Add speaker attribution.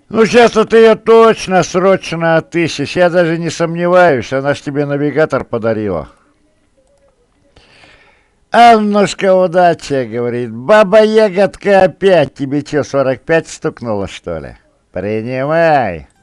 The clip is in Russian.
Speaker 1: Ну, сейчас-то ты ее точно срочно отыщешь. Я даже не сомневаюсь, она ж тебе навигатор подарила. Аннушка, удачи, говорит. Баба Ягодка опять. Тебе что, 45 стукнуло, что ли? Принимай.